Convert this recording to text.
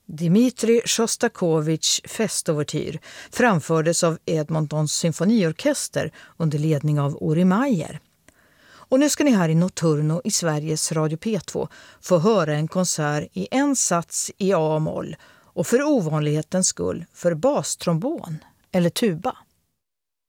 Dmitrij Sjostakovitjs festovertyr framfördes av Edmontons symfoniorkester under ledning av Uri Meyer. Och nu ska ni här i Notturno i Sveriges Radio P2 få höra en konsert i en sats i A-moll och för ovanlighetens skull för bastrombon eller tuba.